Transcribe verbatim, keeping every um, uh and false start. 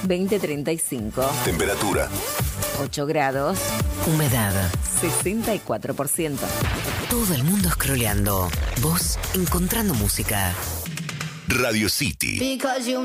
veinte treinta y cinco. Temperatura ocho grados. Humedad sesenta y cuatro por ciento. Todo el mundo scrolleando. Vos encontrando música. Radio City. Because you